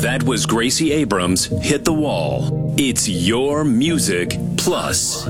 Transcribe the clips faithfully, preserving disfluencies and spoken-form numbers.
That was Gracie Abrams' Hit the Wall. It's your music plus.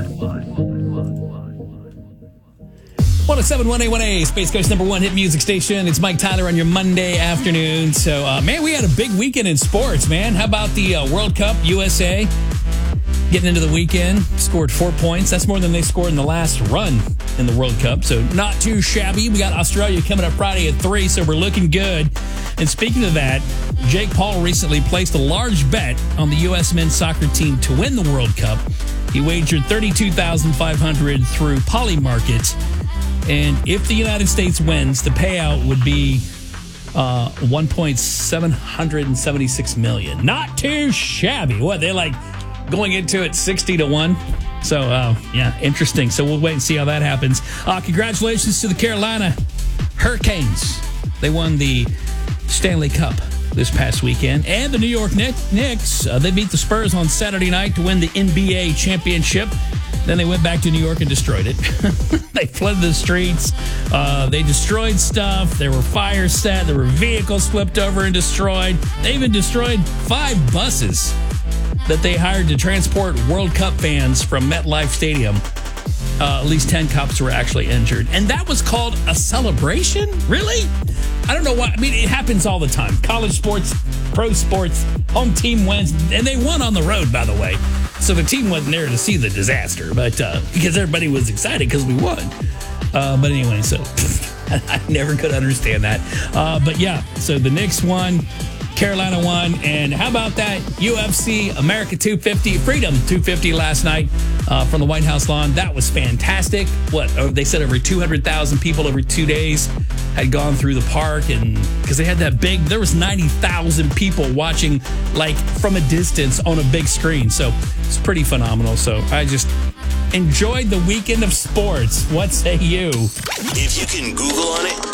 one oh seven point one A, Space Coast number one hit music station. It's Mike Tyler on your Monday afternoon. So, uh, man, we had a big weekend in sports, man. How about the uh, World Cup, U S A? Getting into the weekend, scored four points. That's more than they scored in the last run in the World Cup. So, not too shabby. We got Australia coming up Friday at three, so we're looking good. And speaking of that, Jake Paul recently placed a large bet on the U S men's soccer team to win the World Cup. He wagered thirty-two thousand five hundred dollars through Polymarket. And if the United States wins, the payout would be uh, one point seven seven six million dollars. Not too shabby. What, they're like going into it sixty to one? So, uh, yeah, interesting. So we'll wait and see how that happens. Uh, congratulations to the Carolina Hurricanes. They won the Stanley Cup this past weekend. And the New York Knicks, uh, they beat the Spurs on Saturday night to win the N B A championship. Then they went back to New York and destroyed it. They flooded the streets. Uh, they destroyed stuff. There were fires set. There were vehicles flipped over and destroyed. They even destroyed five buses that they hired to transport World Cup fans from MetLife Stadium. Uh, at least ten cops were actually injured. And that was called a celebration? Really? I don't know why. I mean, it happens all the time. College sports, pro sports, home team wins. And they won on the road, by the way. So the team wasn't there to see the disaster, but uh, because everybody was excited because we won. Uh, but anyway, so I never could understand that. Uh, but yeah, so the Knicks won, Carolina won, and how about that U F C America two fifty, Freedom two fifty last night uh, from the White House lawn? That was fantastic. What, they said over two hundred thousand people over two days had gone through the park, and because they had that big, there was ninety thousand people watching like from a distance on a big screen. So it's pretty phenomenal. So I just enjoyed the weekend of sports. What say you? If you can Google on it,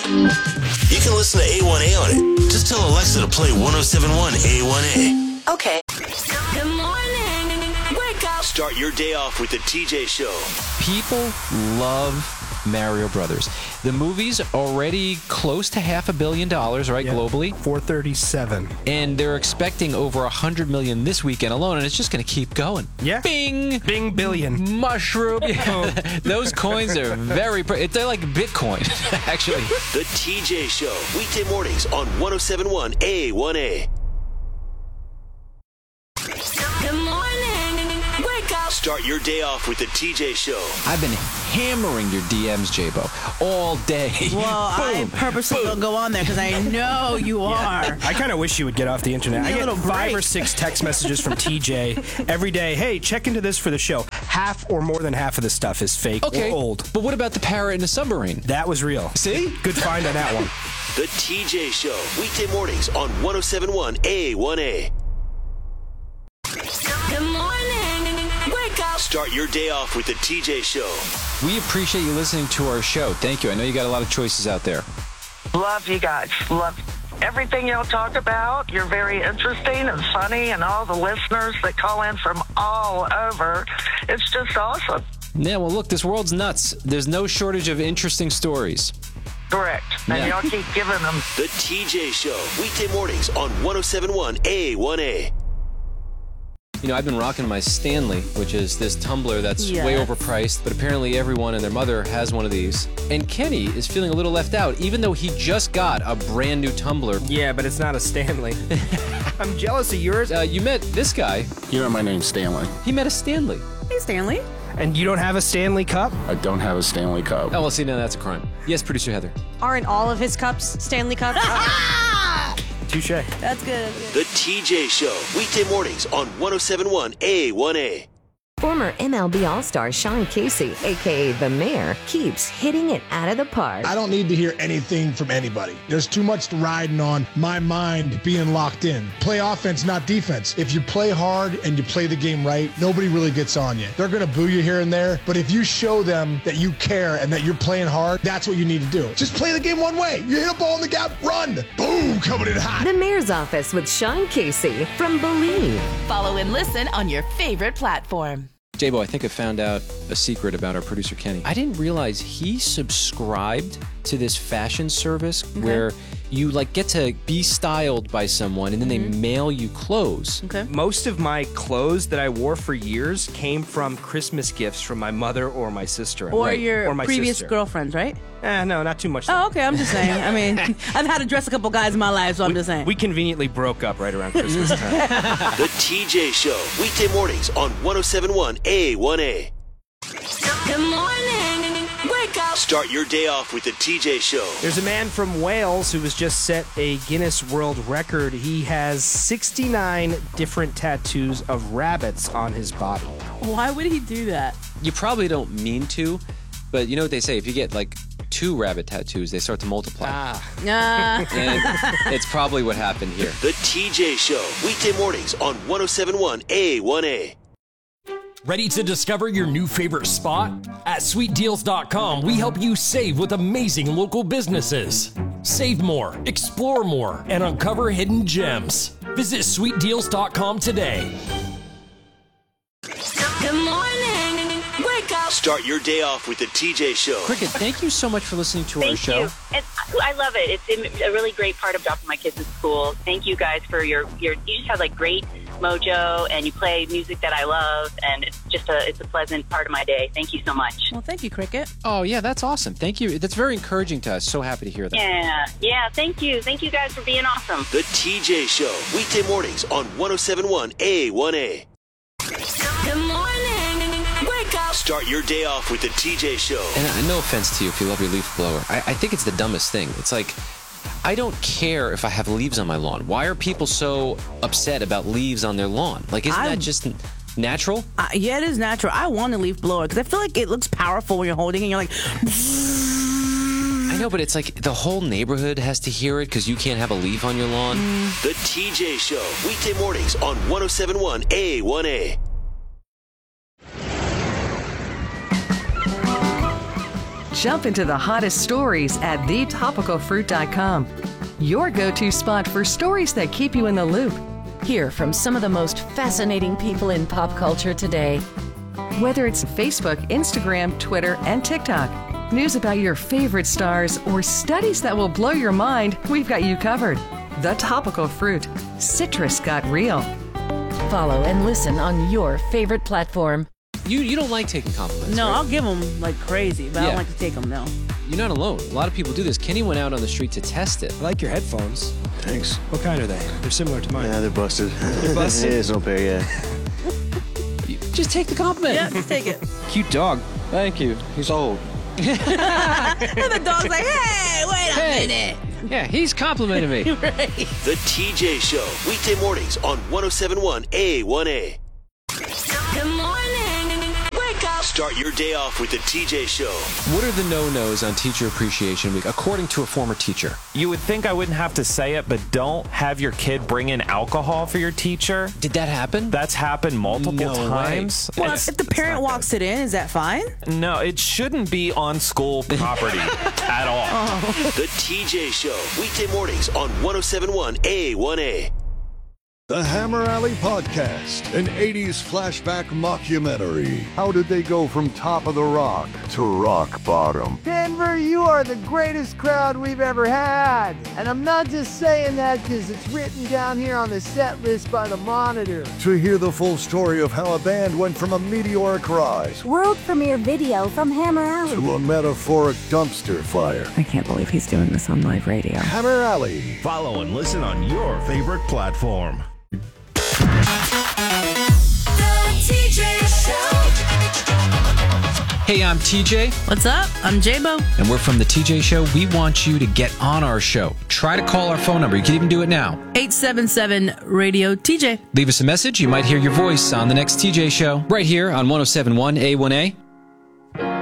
you can listen to A one A on it. Just tell Alexa to play one oh seven point one A one A. Okay. Good morning. Wake up. Start your day off with the T J Show. People love Mario Brothers. The movie's already close to half a billion dollars, right, yep. globally? four thirty-seven. And they're expecting over one hundred million this weekend alone, and it's just going to keep going. Yeah. Bing! Bing billion. Mushroom. Those coins are very... Pre- they're like Bitcoin, actually. The T J Show. Weekday mornings on one oh seven point one A one A. Good morning. Wake up. Start your day off with the T J Show. I've been hammering your D Ms, J-Bo, all day. Well, Boom, I purposely boom. don't go on there because I know you are. I kind of wish you would get off the internet. Give me I a get little five break. or six text messages from T J every day. Hey, check into this for the show. Half or more than half of the stuff is fake Okay, or old. but what about the parrot in the submarine? That was real. See? Good find on that one. The T J Show. Weekday mornings on one oh seven point one A one A. Good morning. Wake up. Start your day off with the T J Show. We appreciate you listening to our show. Thank you. I know you got a lot of choices out there. Love you guys. Love everything y'all talk about. You're very interesting and funny, and all the listeners that call in from all over. It's just awesome. Yeah, well, look, this world's nuts. There's no shortage of interesting stories. Correct. And Yeah. y'all keep giving them. The T J Show. Weekday mornings on one oh seven point one A one A. You know, I've been rocking my Stanley, which is this tumbler that's Yes. way overpriced, but apparently everyone and their mother has one of these. And Kenny is feeling a little left out, even though he just got a brand new tumbler. Yeah, but it's not a Stanley. I'm jealous of yours. Uh, you met this guy. You know my name's Stanley. He met a Stanley. Hey, Stanley. And you don't have a Stanley Cup? I don't have a Stanley Cup. Oh, well, see, now that's a crime. Yes, producer Heather. Aren't all of his cups Stanley Cups? Touche. That's good. The T J Show. Weekday mornings on one oh seven point one A one A. Former M L B All-Star Sean Casey, a k a. The Mayor, keeps hitting it out of the park. I don't need to hear anything from anybody. There's too much riding on my mind being locked in. Play offense, not defense. If you play hard and you play the game right, nobody really gets on you. They're going to boo you here and there, but if you show them that you care and that you're playing hard, that's what you need to do. Just play the game one way. You hit a ball in the gap, run. Boom, coming in hot. The Mayor's Office with Sean Casey from Believe. Follow and listen on your favorite platform. J-Bo, I think I found out a secret about our producer Kenny. I didn't realize he subscribed to this fashion service Okay. where you like get to be styled by someone, and then they mail you clothes. Okay. Most of my clothes that I wore for years came from Christmas gifts from my mother or my sister. Or Right. your or my previous sister. girlfriends, right? Eh, no, not too much. Oh, okay. I'm just saying. I mean, I've had to dress a couple guys in my life, so I'm just saying. We conveniently broke up right around Christmas time. The T J Show, weekday mornings on one oh seven point one A one A. Good morning. Wake up. Start your day off with the T J Show. There's a man from Wales who has just set a Guinness World Record. He has sixty-nine different tattoos of rabbits on his body. Why would he do that? You probably don't mean to, but you know what they say, if you get like two rabbit tattoos, they start to multiply. Ah. Uh, And it's probably what happened here. The T J Show, weekday mornings on one oh seven point one A one A. Ready to discover your new favorite spot? At sweet deals dot com, we help you save with amazing local businesses. Save more, explore more, and uncover hidden gems. Visit sweet deals dot com today. Good morning. Wake up. Start your day off with the T J Show. Cricket, thank you so much for listening to our Thank show. you. And I love it. It's a really great part of dropping my kids at school. Thank you guys for your, your you just have like great mojo, and you play music that I love, and it's just a it's a pleasant part of my day. Thank you so much. well, thank you, Cricket. Oh, yeah, that's awesome. Thank you. That's very encouraging to us. So happy to hear that. Yeah, yeah. Thank you. Thank you guys for being awesome. The T J Show, weekday mornings on one oh seven point one A one A. Good morning. Wake up. Start your day off with the T J Show. And uh, no offense to you if you love your leaf blower. I, I think it's the dumbest thing. It's like, I don't care if I have leaves on my lawn. Why are people so upset about leaves on their lawn? Like, isn't I'm- that just natural? Uh, yeah, it is natural. I want a leaf blower because I feel like it looks powerful when you're holding it and you're like, I know, but it's like the whole neighborhood has to hear it because you can't have a leaf on your lawn. The T J Show, weekday mornings on one oh seven point one A one A. Jump into the hottest stories at the topical fruit dot com. Your go-to spot for stories that keep you in the loop. Hear from some of the most fascinating people in pop culture today. Whether it's Facebook, Instagram, Twitter, and TikTok, news about your favorite stars, or studies that will blow your mind, we've got you covered. The Topical Fruit. Citrus got real. Follow and listen on your favorite platform. You you don't like taking compliments. no, right? I'll give them like crazy, but I Yeah. don't like to take them, no. You're not alone. A lot of people do this. Kenny went out on the street to test it. I like your headphones. Thanks. What kind are they? They're similar to mine. Yeah, they're busted. They're busted? Yeah, it's no pair yet. Just take the compliment. Yeah, just take it. Cute dog. Thank you. He's old. And the dog's like, hey, wait a Hey. minute. Yeah, he's complimenting me. Right. The T J Show, weekday mornings on one oh seven point one A one A. Good morning. Wake up. Start your day off with the T J Show. What are the no-nos on Teacher Appreciation Week, according to a former teacher? You would think I wouldn't have to say it, but don't have your kid bring in alcohol for your teacher. Did that happen? That's happened multiple No times. Well, It's- if the parent walks it in, is that fine? No, it shouldn't be on school property at all. The T J Show, weekday mornings on one oh seven point one A one A. The Hammer Alley Podcast, an eighties flashback mockumentary. How did they go from top of the rock to rock bottom? Denver, you are the greatest crowd we've ever had. And I'm not just saying that because it's written down here on the set list by the Monitor. To hear the full story of how a band went from a meteoric rise World premiere video from Hammer Alley. to a metaphoric dumpster fire. I can't believe he's doing this on live radio. Hammer Alley. Follow and listen on your favorite platform. Hey, I'm T J. What's up? I'm J-Bo. And we're from The T J Show. We want you to get on our show. Try to call our phone number. You can even do it now. eight seven seven radio T J. Leave us a message. You might hear your voice on the next T J Show right here on one oh seven point one A one A.